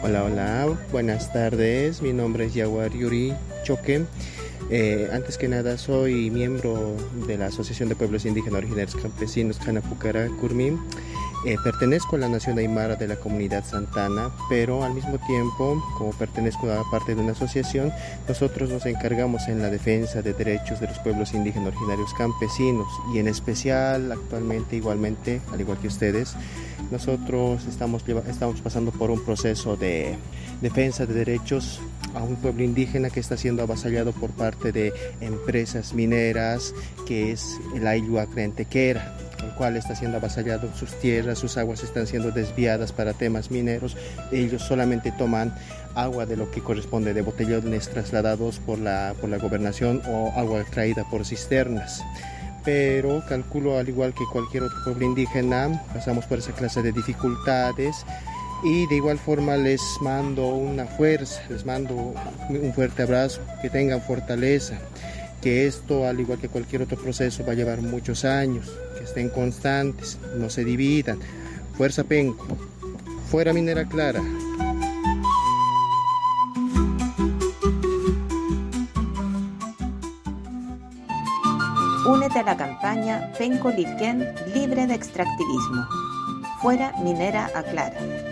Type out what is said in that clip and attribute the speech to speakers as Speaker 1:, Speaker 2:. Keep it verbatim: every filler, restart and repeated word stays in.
Speaker 1: Hola, hola, buenas tardes. Mi nombre es Yaguar Yuri Choque. Eh, antes que nada, soy miembro de la Asociación de Pueblos Indígenas Originarios Campesinos Canapucara Curmí. Eh, pertenezco a la nación aymara de la comunidad Santana, pero al mismo tiempo, como pertenezco a parte de una asociación, nosotros nos encargamos en la defensa de derechos de los pueblos indígenas originarios campesinos y en especial actualmente, igualmente, al igual que ustedes, nosotros estamos, estamos pasando por un proceso de defensa de derechos a un pueblo indígena que está siendo avasallado por parte de empresas mineras, que es el Aylua Crentequera, el cual está siendo avasallado, sus tierras, sus aguas están siendo desviadas para temas mineros. Ellos solamente toman agua de lo que corresponde de botellones trasladados por la, por la gobernación o agua traída por cisternas. Pero calculo, al igual que cualquier otro pueblo indígena, pasamos por esa clase de dificultades. Y de igual forma les mando una fuerza, les mando un fuerte abrazo, que tengan fortaleza, que esto, al igual que cualquier otro proceso, va a llevar muchos años, que estén constantes, no se dividan. Fuerza Penco, fuera Minera Clara.
Speaker 2: Únete a la campaña Penco Lirquén libre de extractivismo. Fuera Minera Aclara.